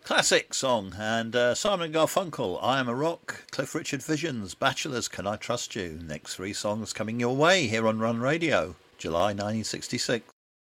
Classic song. And Simon Garfunkel, I Am a Rock, Cliff Richard Visions, Bachelors, Can I Trust You? Next three songs coming your way here on Run Radio, July 1966.